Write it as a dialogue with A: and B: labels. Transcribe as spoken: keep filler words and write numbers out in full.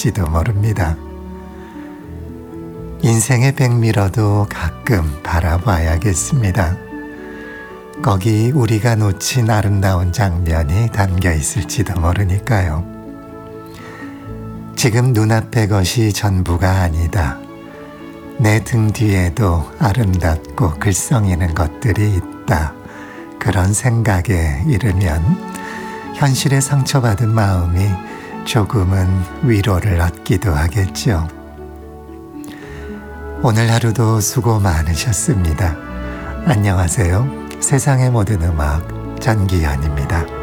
A: 있을지도 모릅니다. 인생의 백미러도 가끔 바라봐야겠습니다. 거기 우리가 놓친 아름다운 장면이 담겨 있을지도 모르니까요. 지금 눈앞의 것이 전부가 아니다. 내 등 뒤에도 아름답고 글썽이는 것들이 있다. 그런 생각에 이르면 현실에 상처받은 마음이 조금은 위로를 얻기도 하겠죠. 오늘 하루도 수고 많으셨습니다. 안녕하세요. 세상의 모든 음악 전기현입니다.